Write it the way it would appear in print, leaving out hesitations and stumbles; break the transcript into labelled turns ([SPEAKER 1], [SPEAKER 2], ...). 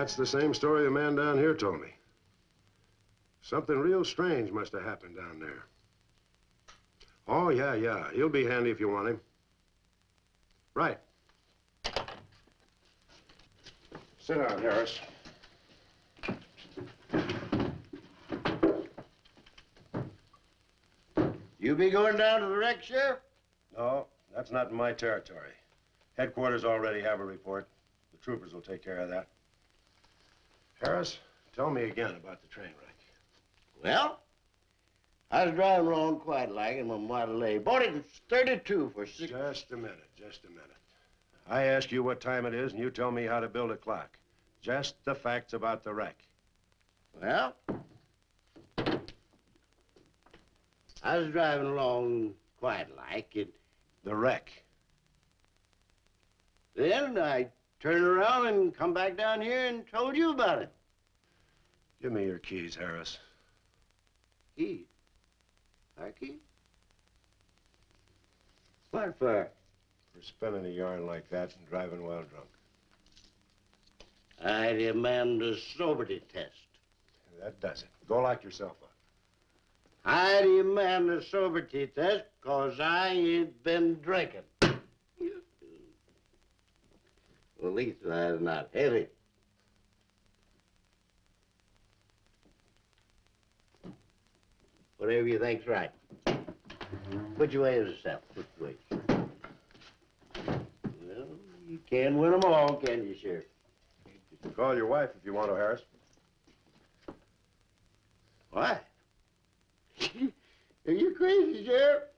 [SPEAKER 1] That's the same story the man down here told me. Something real strange must have happened down there. Oh, yeah. He'll be handy if you want him. Right. Sit down, Harris.
[SPEAKER 2] You be going down to the wreck, Sheriff?
[SPEAKER 1] No, that's not in my territory. Headquarters already have a report. The troopers will take care of that. Harris, tell me again about the train wreck.
[SPEAKER 2] Well, I was driving along quite like in my Model A. Bought it in 32 for six...
[SPEAKER 1] Just a minute. I ask you what time it is, and you tell me how to build a clock. Just the facts about the wreck.
[SPEAKER 2] Well, I was driving along quite like it.
[SPEAKER 1] The wreck.
[SPEAKER 2] Then I turned around and come back down here and told you about it.
[SPEAKER 1] Give me your keys, Harris.
[SPEAKER 2] Keys? Our keys? What for?
[SPEAKER 1] For spinning a yarn like that and driving while drunk.
[SPEAKER 2] I demand a sobriety test.
[SPEAKER 1] That does it. Go lock yourself up.
[SPEAKER 2] I demand a sobriety test because I ain't been drinking. Well, at least I'm not heavy. Whatever you think's right. Which way is the south? Which way? Well, you can't win them all, can you, Sheriff?
[SPEAKER 1] You can call your wife if you want to, Harris.
[SPEAKER 2] Why? Are you crazy, Sheriff?